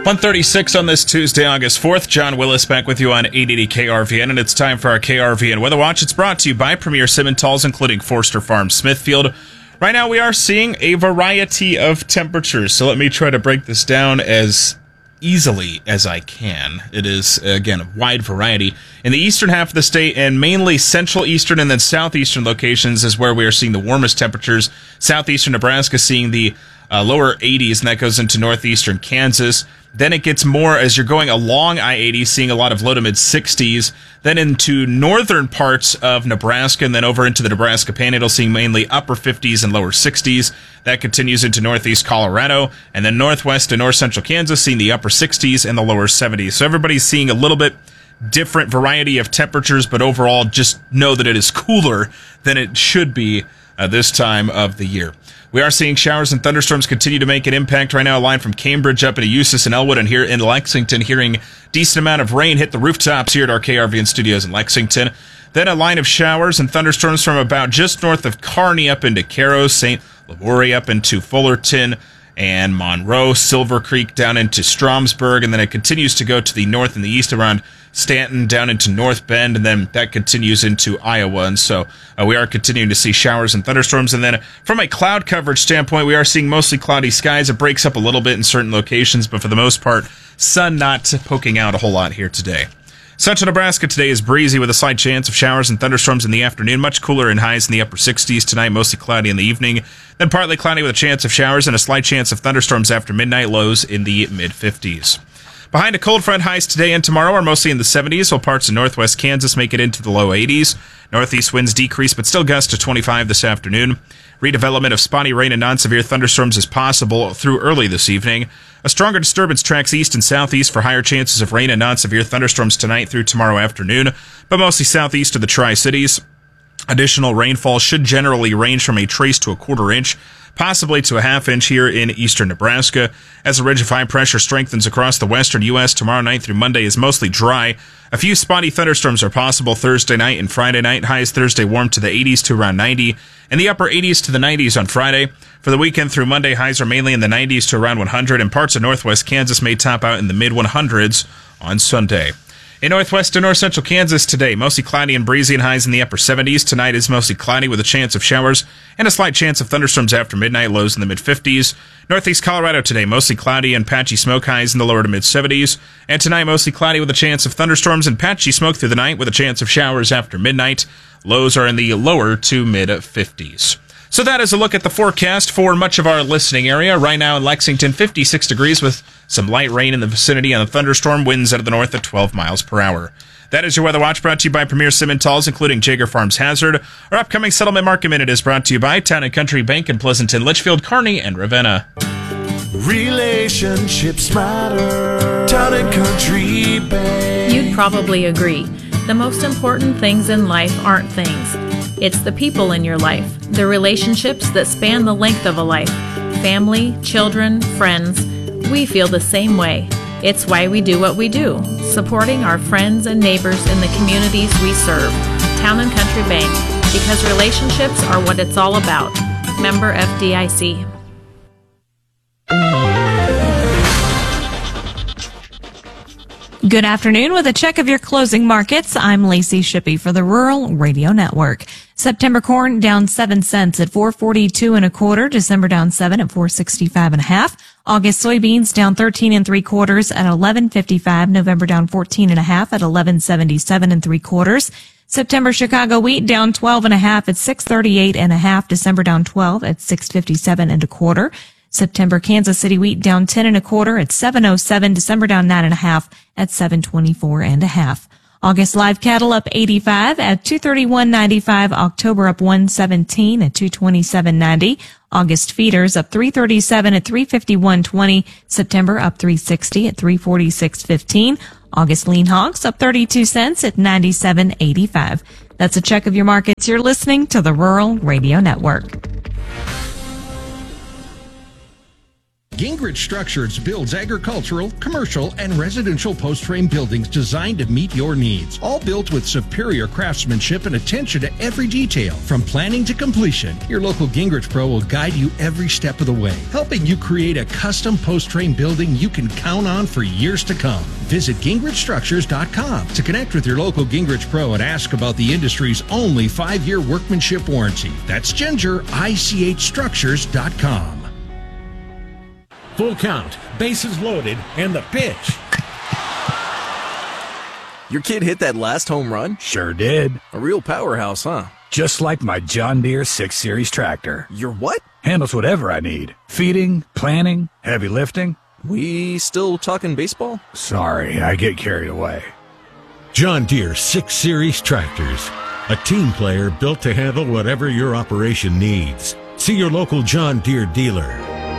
1:36 on this Tuesday, August 4th. John Willis back with you on 880 KRVN, and it's time for our KRVN Weather Watch. It's brought to you by Premier Simmentals, including Forster Farms Smithfield. Right now, we are seeing a variety of temperatures, so let me try to break this down as easily as I can. It is, again, a wide variety. In the eastern half of the state, and mainly central eastern and then southeastern locations is where we are seeing the warmest temperatures. Southeastern Nebraska seeing the lower 80s, and that goes into northeastern Kansas. Then it gets more as you're going along I-80, seeing a lot of low to mid 60s. Then into northern parts of Nebraska, and then over into the Nebraska Panhandle, seeing mainly upper 50s and lower 60s. That continues into northeast Colorado, and then northwest and north central Kansas, seeing the upper 60s and the lower 70s. So everybody's seeing a little bit different variety of temperatures, but overall just know that it is cooler than it should be this time of the year. We are seeing showers and thunderstorms continue to make an impact right now. A line from Cambridge up into Eustis and Elwood, and here in Lexington, hearing decent amount of rain hit the rooftops here at our KRVN studios in Lexington. Then a line of showers and thunderstorms from about just north of Kearney up into Cairo, St. Laborie up into Fullerton and Monroe, Silver Creek down into Stromsburg, and then it continues to go to the north and the east around Stanton down into North Bend, and then that continues into Iowa. And so we are continuing to see showers and thunderstorms. And then from a cloud coverage standpoint, we are seeing mostly cloudy skies. It breaks up a little bit in certain locations, but for the most part, sun not poking out a whole lot here today. Central Nebraska today is breezy with a slight chance of showers and thunderstorms in the afternoon. Much cooler and highs in the upper 60s tonight, mostly cloudy in the evening. Then partly cloudy with a chance of showers and a slight chance of thunderstorms after midnight, lows in the mid-50s. Behind a cold front, highs today and tomorrow are mostly in the 70s, while parts of northwest Kansas make it into the low 80s. Northeast winds decrease, but still gusts to 25 this afternoon. Redevelopment of spotty rain and non-severe thunderstorms is possible through early this evening. A stronger disturbance tracks east and southeast for higher chances of rain and non-severe thunderstorms tonight through tomorrow afternoon, but mostly southeast of the Tri-Cities. Additional rainfall should generally range from a trace to a quarter inch, possibly to a half inch here in eastern Nebraska. As a ridge of high pressure strengthens across the western U.S., tomorrow night through Monday is mostly dry. A few spotty thunderstorms are possible Thursday night and Friday night. Highs Thursday warm to the 80s to around 90, and the upper 80s to the 90s on Friday. For the weekend through Monday, highs are mainly in the 90s to around 100, and parts of northwest Kansas may top out in the mid-100s on Sunday. In northwest and north central Kansas today, mostly cloudy and breezy and highs in the upper 70s. Tonight is mostly cloudy with a chance of showers and a slight chance of thunderstorms after midnight, lows in the mid-50s. Northeast Colorado today, mostly cloudy and patchy smoke, highs in the lower to mid-70s. And tonight, mostly cloudy with a chance of thunderstorms and patchy smoke through the night with a chance of showers after midnight. Lows are in the lower to mid-50s. So that is a look at the forecast for much of our listening area. Right now in Lexington, 56 degrees with some light rain in the vicinity and a thunderstorm, winds out of the north at 12 miles per hour. That is your Weather Watch, brought to you by Premier Simmentals, including Jager Farms Hazard. Our upcoming Settlement Market Minute is brought to you by Town & Country Bank in Pleasanton, Litchfield, Kearney, and Ravenna. Relationships matter. Town & Country Bank. You'd probably agree. The most important things in life aren't things. It's the people in your life, the relationships that span the length of a life. Family, children, friends. We feel the same way. It's why we do what we do, supporting our friends and neighbors in the communities we serve. Town & Country Bank, because relationships are what it's all about. Member FDIC. Good afternoon. With a check of your closing markets, I'm Lacey Shippey for the Rural Radio Network. September corn down 7 cents at $4.42 1/4. December down 7 at $4.65 1/2. August soybeans down 13 3/4 at $11.55. November down 14 1/2 at $11.77 3/4. September Chicago wheat down 12 1/2 at $6.38 1/2. December down 12 at $6.57 1/4. September Kansas City wheat down 10 1/4 at $7.07. December down 9 1/2 at $7.24 1/2. August live cattle up 85 at $231.95. October up 117 at $227.90. August feeders up 337 at $351.20. September up 360 at $346.15. August lean hogs up 32 cents at $97.85. That's a check of your markets. You're listening to the Rural Radio Network. Gingrich Structures builds agricultural, commercial, and residential post-frame buildings designed to meet your needs. All built with superior craftsmanship and attention to every detail. From planning to completion, your local Gingrich Pro will guide you every step of the way, helping you create a custom post-frame building you can count on for years to come. Visit GingrichStructures.com to connect with your local Gingrich Pro and ask about the industry's only 5-year workmanship warranty. That's GingerICHStructures.com. Full count, bases loaded, and the pitch. Your kid hit that last home run? Sure did. A real powerhouse, huh? Just like my John Deere 6 Series tractor. Your what? Handles whatever I need. Feeding, planting, heavy lifting. We still talking baseball? Sorry, I get carried away. John Deere 6 Series tractors. A team player built to handle whatever your operation needs. See your local John Deere dealer.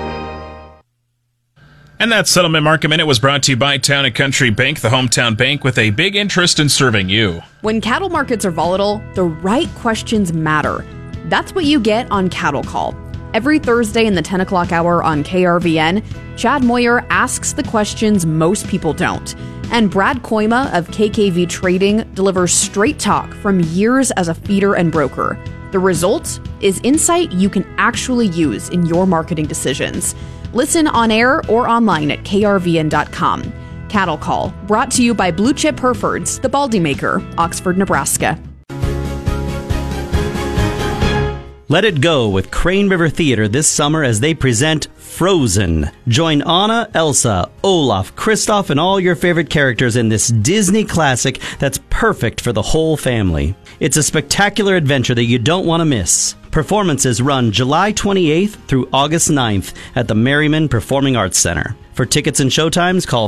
And that Settlement Market Minute was brought to you by Town & Country Bank, the hometown bank with a big interest in serving you. When cattle markets are volatile, the right questions matter. That's what you get on Cattle Call. Every Thursday in the 10 o'clock hour on KRVN, Chad Moyer asks the questions most people don't. And Brad Koima of KKV Trading delivers straight talk from years as a feeder and broker. The result is insight you can actually use in your marketing decisions. Listen on air or online at krvn.com. Cattle Call, brought to you by Blue Chip Herefords, the Baldy Maker, Oxford, Nebraska. Let it go with Crane River Theater this summer as they present Frozen. Join Anna, Elsa, Olaf, Kristoff, and all your favorite characters in this Disney classic that's perfect for the whole family. It's a spectacular adventure that you don't want to miss. Performances run July 28th through August 9th at the Merriman Performing Arts Center. For tickets and showtimes, call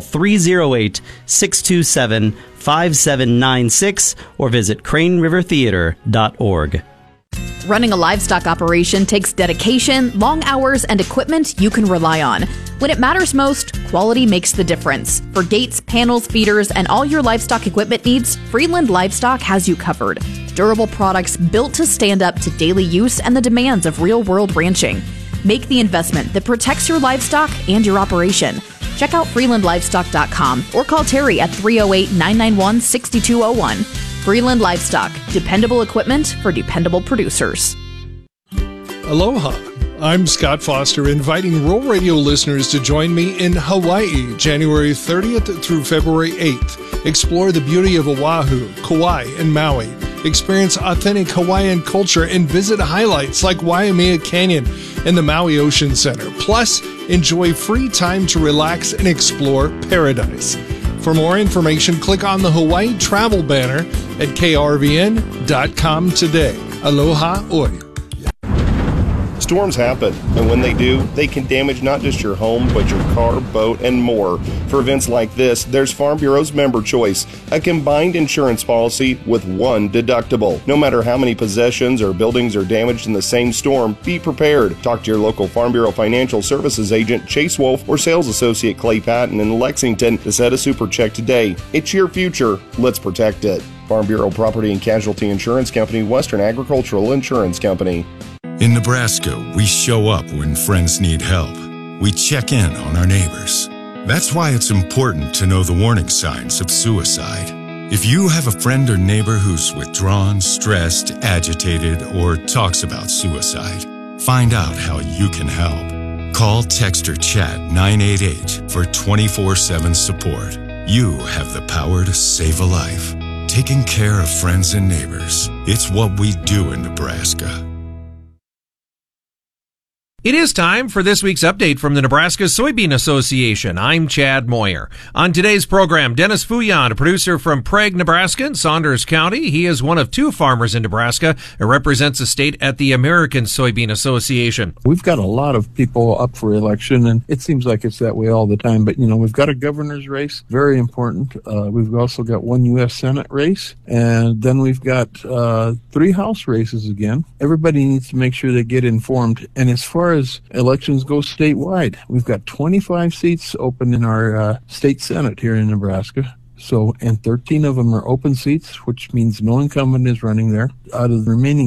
308-627-5796 or visit cranerivertheater.org. Running a livestock operation takes dedication, long hours, and equipment you can rely on. When it matters most, quality makes the difference. For gates, panels, feeders, and all your livestock equipment needs, Freeland Livestock has you covered. Durable products built to stand up to daily use and the demands of real-world ranching. Make the investment that protects your livestock and your operation. Check out freelandlivestock.com or call Terry at 308-991-6201. Freeland Livestock, dependable equipment for dependable producers. Aloha. I'm Scott Foster, inviting Rural Radio listeners to join me in Hawaii, January 30th through February 8th. Explore the beauty of Oahu, Kauai, and Maui. Experience authentic Hawaiian culture and visit highlights like Waimea Canyon and the Maui Ocean Center. Plus, enjoy free time to relax and explore paradise. For more information, click on the Hawaii travel banner at krvn.com today. Aloha oi. Storms happen, and when they do, they can damage not just your home, but your car, boat, and more. For events like this, there's Farm Bureau's Member Choice, a combined insurance policy with one deductible. No matter how many possessions or buildings are damaged in the same storm, be prepared. Talk to your local Farm Bureau Financial Services agent, Chase Wolf, or sales associate Clay Patton in Lexington to set a super check today. It's your future. Let's protect it. Farm Bureau Property and Casualty Insurance Company, Western Agricultural Insurance Company. In Nebraska, we show up when friends need help. We check in on our neighbors. That's why it's important to know the warning signs of suicide. If you have a friend or neighbor who's withdrawn, stressed, agitated, or talks about suicide, find out how you can help. Call, text, or chat 988 for 24/7 support. You have the power to save a life. Taking care of friends and neighbors. It's what we do in Nebraska. It is time for this week's update from the Nebraska Soybean Association. I'm Chad Moyer. On today's program, Dennis Fouillon, a producer from Prague, Nebraska in Saunders County. He is one of two farmers in Nebraska and represents the state at the American Soybean Association. We've got a lot of people up for election, and it seems like it's that way all the time. But, we've got a governor's race, very important. We've also got one U.S. Senate race, and then we've got 3 House races again. Everybody needs to make sure they get informed. And as far as elections go statewide, we've got 25 seats open in our state Senate here in Nebraska. And 13 of them are open seats, which means no incumbent is running there. Out of the remaining